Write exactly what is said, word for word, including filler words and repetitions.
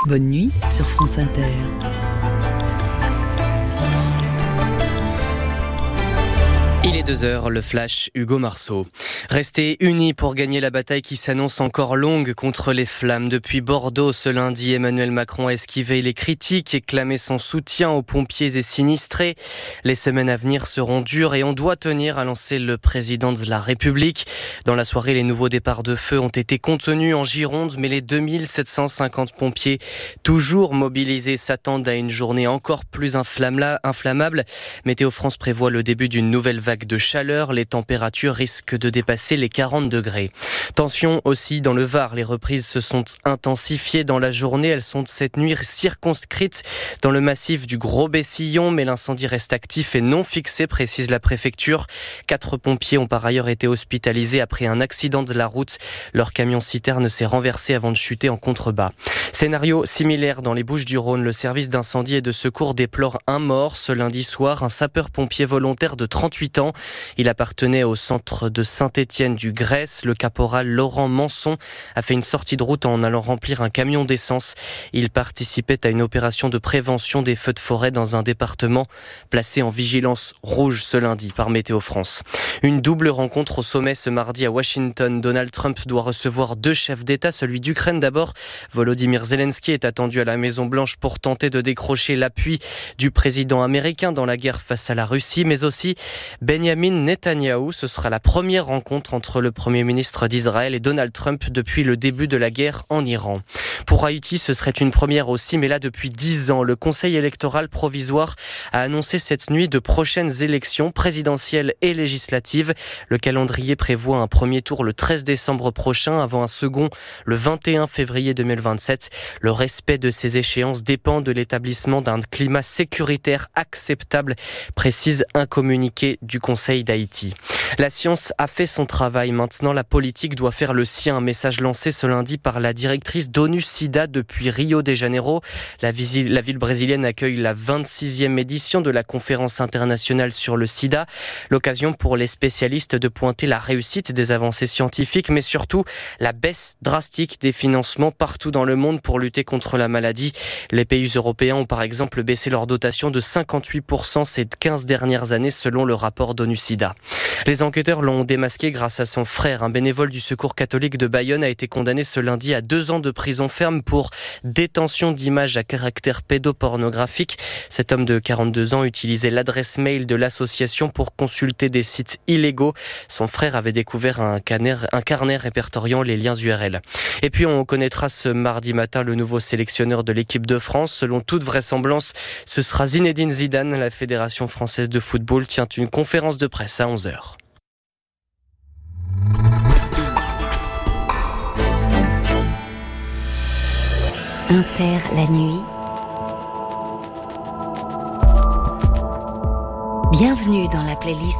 Bonne nuit sur France Inter. Il est deux heures, le flash, Hugo Marceau. Restez unis pour gagner la bataille qui s'annonce encore longue contre les flammes. Depuis Bordeaux, ce lundi, Emmanuel Macron a esquivé les critiques et clamé son soutien aux pompiers et sinistrés. Les semaines à venir seront dures et on doit tenir, a lancé le président de la République. Dans la soirée, les nouveaux départs de feu ont été contenus en Gironde, mais les deux mille sept cent cinquante pompiers toujours mobilisés s'attendent à une journée encore plus inflammable. Météo France prévoit le début d'une nouvelle vague de chaleur, les températures risquent de dépasser les quarante degrés. Tension aussi dans le Var, les reprises se sont intensifiées dans la journée, elles sont cette nuit circonscrites dans le massif du Gros-Bessillon, mais l'incendie reste actif et non fixé, précise la préfecture. Quatre pompiers ont par ailleurs été hospitalisés après un accident de la route. Leur camion-citerne s'est renversé avant de chuter en contrebas. Scénario similaire dans les Bouches-du-Rhône, le service d'incendie et de secours déplore un mort ce lundi soir, un sapeur-pompier volontaire de trente-huit ans. Il appartenait au centre de Saint-Étienne du Grèce. Le caporal Laurent Manson a fait une sortie de route en allant remplir un camion d'essence. Il participait à une opération de prévention des feux de forêt dans un département placé en vigilance rouge ce lundi par Météo France. Une double rencontre au sommet ce mardi à Washington. Donald Trump doit recevoir deux chefs d'État, celui d'Ukraine d'abord. Volodymyr Zelensky est attendu à la Maison-Blanche pour tenter de décrocher l'appui du président américain dans la guerre face à la Russie, mais aussi Benjamin Netanyahou. Ce sera la première rencontre entre le Premier ministre d'Israël et Donald Trump depuis le début de la guerre en Iran. Pour Haïti, ce serait une première aussi, mais là depuis dix ans, le Conseil électoral provisoire a annoncé cette nuit de prochaines élections présidentielles et législatives. Le calendrier prévoit un premier tour le treize décembre prochain, avant un second le vingt et un février deux mille vingt-sept. Le respect de ces échéances dépend de l'établissement d'un climat sécuritaire acceptable, précise un communiqué du Conseil d'Haïti. La science a fait son travail, maintenant la politique doit faire le sien. Un message lancé ce lundi par la directrice d'ONU-SIDA depuis Rio de Janeiro. La, visi- la ville brésilienne accueille la vingt-sixième édition de la conférence internationale sur le sida. L'occasion pour les spécialistes de pointer la réussite des avancées scientifiques, mais surtout la baisse drastique des financements partout dans le monde pour lutter contre la maladie. Les pays européens ont par exemple baissé leur dotation de cinquante-huit pour cent ces quinze dernières années selon le rapport d'ONU-SIDA. Les enquêteurs l'ont démasqué grâce à son frère. Un bénévole du Secours catholique de Bayonne a été condamné ce lundi à deux ans de prison ferme pour détention d'images à caractère pédopornographique. Cet homme de quarante-deux ans utilisait l'adresse mail de l'association pour consulter des sites illégaux. Son frère avait découvert un carnet, un carnet répertoriant les liens U R L. Et puis on connaîtra ce mardi matin le nouveau sélectionneur de l'équipe de France. Selon toute vraisemblance, ce sera Zinedine Zidane. La Fédération française de football tient une conférence de presse à onze heures. Inter la nuit. Bienvenue dans la playlist